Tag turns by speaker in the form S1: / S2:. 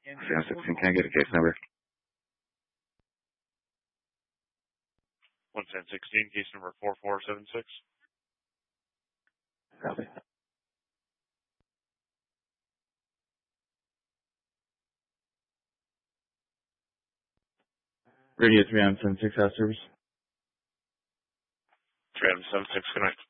S1: Sam 16, can I get a case number?
S2: 11016, case number 4476.
S1: Copy. Radio 3 on 76 house service.
S2: 3 on 76, connect.